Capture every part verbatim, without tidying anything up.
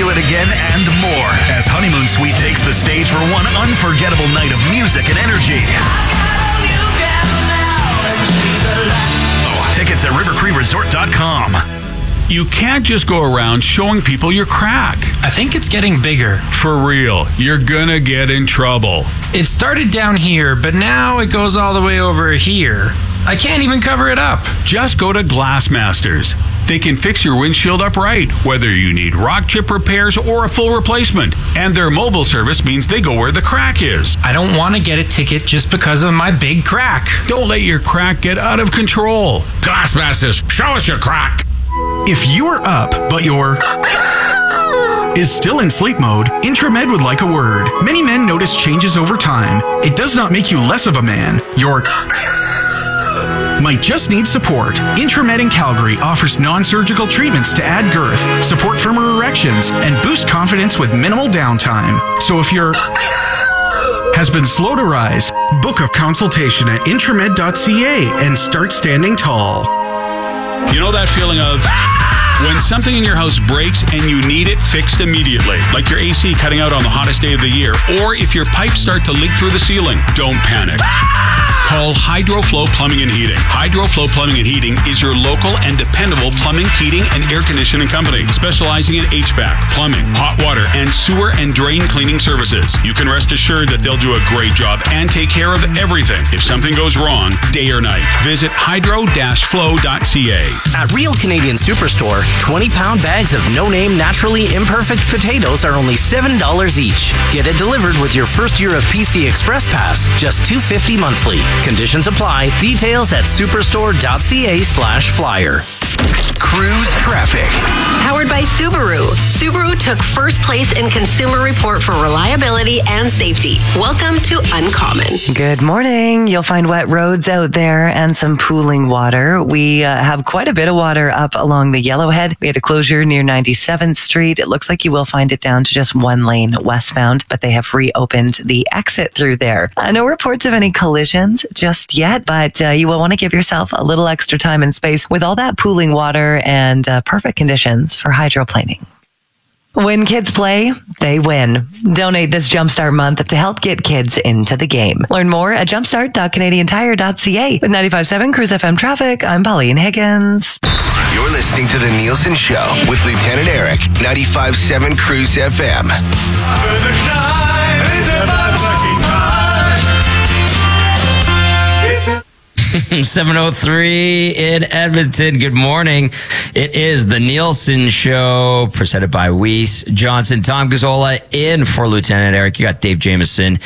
Feel It Again, and more as Honeymoon Suite takes the stage for one unforgettable night of music and energy. Tickets at river cree resort dot com. You can't just go around showing people your crack. I think it's getting bigger. For real, you're gonna get in trouble. It started down here, but now it goes all the way over here. I can't even cover it up. Just go to Glassmasters. They can fix your windshield up right, whether you need rock chip repairs or a full replacement. And their mobile service means they go where the crack is. I don't want to get a ticket just because of my big crack. Don't let your crack get out of control. Glassmasters, show us your crack. If you're up, but your is still in sleep mode, Intramed would like a word. Many men notice changes over time. It does not make you less of a man. Your might just need support. Intramed in Calgary offers non-surgical treatments to add girth, support firmer erections, and boost confidence with minimal downtime. So if your has been slow to rise, book a consultation at intramed dot c a and start standing tall. You know that feeling of when something in your house breaks and you need it fixed immediately, like your A C cutting out on the hottest day of the year, or if your pipes start to leak through the ceiling? Don't panic. Call HydroFlow Plumbing and Heating. HydroFlow Plumbing and Heating is your local and dependable plumbing, heating, and air conditioning company, specializing in H V A C, plumbing, hot water, and sewer and drain cleaning services. You can rest assured that they'll do a great job and take care of everything if something goes wrong, day or night. Visit hydro dash flow dot c a. At Real Canadian Superstore, twenty-pound bags of no-name, naturally imperfect potatoes are only seven dollars each. Get it delivered with your first year of P C Express Pass, just two dollars and fifty cents monthly. Conditions apply. Details at superstore dot c a slash flyer. Cruise traffic. Powered by Subaru. Subaru took first place in Consumer Report for reliability and safety. Welcome to Uncommon. Good morning. You'll find wet roads out there and some pooling water. We uh, have quite a bit of water up along the Yellowhead. We had a closure near ninety-seventh Street. It looks like you will find it down to just one lane westbound, but they have reopened the exit through there. Uh, no reports of any collisions just yet, but uh, you will want to give yourself a little extra time and space with all that pooling water and uh, perfect conditions for hydroplaning. When kids play, they win. Donate this Jumpstart month to help get kids into the game. Learn more at jumpstart dot canadian tire dot c a. With ninety-five point seven Cruise F M traffic, I'm Pauline Higgins. You're listening to The Nielsen Show with Lieutenant Eric, ninety-five point seven Cruise F M. seven oh three in Edmonton. Good morning. It is the Nielsen Show, presented by Weiss Johnson. Tom Gazzola in for Lieutenant Eric. You got Dave Jameson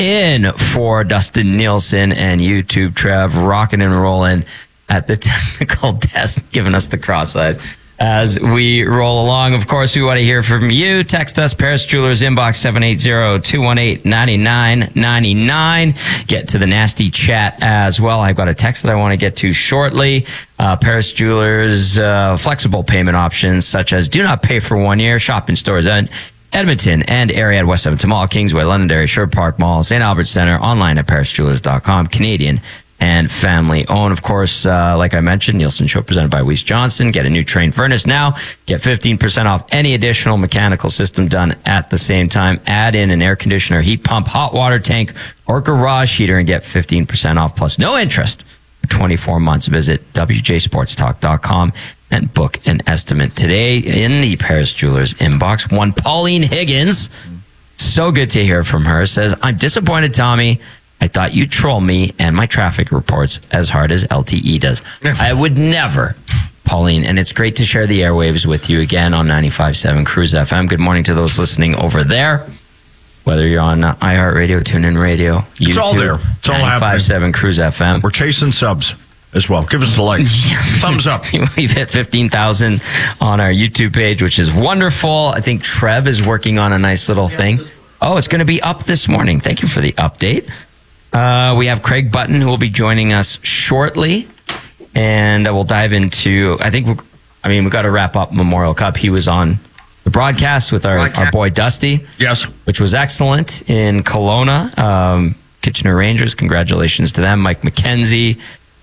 in for Dustin Nielsen, and YouTube Trev rocking and rolling at the technical desk, giving us the cross eyes as we roll along. Of course, we want to hear from you. Text us, Paris Jewelers, inbox seven eight zero, two one eight, nine nine nine nine. Get to the nasty chat as well. I've got a text that I want to get to shortly. Uh, Paris Jewelers, uh, flexible payment options such as do not pay for one year. Shop in stores at Edmonton and area at West Edmonton Mall, Kingsway, Londonderry, Sherwood Park Mall, Saint Albert Centre, online at paris jewelers dot com. Canadian and family owned. Of course, uh, like I mentioned, Nielsen Show presented by Weiss Johnson. Get a new Train furnace now. Get fifteen percent off any additional mechanical system done at the same time. Add in an air conditioner, heat pump, hot water tank, or garage heater and get fifteen percent off plus no interest for twenty-four months. Visit w j sports talk dot com and book an estimate today. In the Paris Jewelers inbox, one Pauline Higgins. So good to hear from her. Says, I'm disappointed, Tommy. I thought you'd troll me and my traffic reports as hard as L T E does. I would never, Pauline, and it's great to share the airwaves with you again on ninety-five point seven Cruise F M. Good morning to those listening over there, whether you're on uh, iHeartRadio, TuneIn Radio, YouTube, it's all there. It's all happening. ninety-five point seven Cruise F M. We're chasing subs as well. Give us a like. Thumbs up. We've hit fifteen thousand on our YouTube page, which is wonderful. I think Trev is working on a nice little thing. Oh, it's going to be up this morning. Thank you for the update. Uh, we have Craig Button, who will be joining us shortly, and we'll dive into, I think, we're, I mean, we've got to wrap up Memorial Cup. He was on the broadcast with our, broadcast. our boy Dusty. Yes. Which was excellent in Kelowna. Um, Kitchener Rangers, congratulations to them. Mike McKenzie,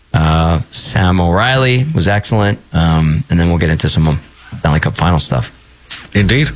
uh, Sam O'Reilly was excellent. Um, and then we'll get into some Stanley Cup final stuff. Indeed.